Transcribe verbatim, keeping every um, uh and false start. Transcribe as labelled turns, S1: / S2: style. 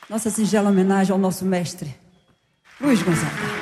S1: Nossa singela homenagem ao nosso mestre, Luiz Gonzaga.